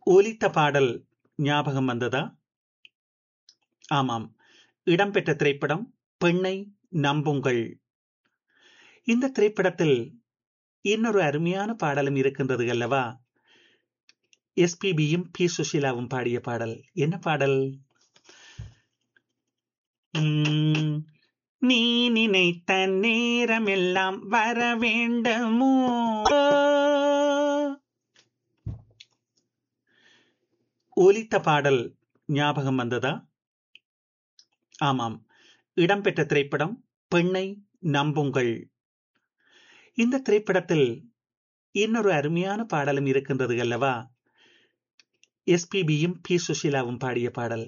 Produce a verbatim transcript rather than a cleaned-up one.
ஒலித்த பாடல் ஞாபகம் வந்ததா? ஆமாம், இடம்பெற்ற திரைப்படம் பெண்ணை நம்புங்கள். இந்த திரைப்படத்தில் இன்னொரு அருமையான பாடலும் இருக்கின்றது அல்லவா? எஸ்பிபியும் பி சுஷீலாவும் பாடிய பாடல். என்ன பாடல்? உம், நீ நினைத்த நேரமெல்லாம் வர வேண்டுமோ? ஒலித்த பாடல் ஞாபகம் வந்ததா? ஆமாம், இடம்பெற்ற திரைப்படம் பெண்ணை நம்புங்கள். இந்த திரைப்படத்தில் இன்னொரு அருமையான பாடலும் இருக்கின்றது அல்லவா? எஸ்பிபியும் பி சுஷீலாவும் பாடிய பாடல்.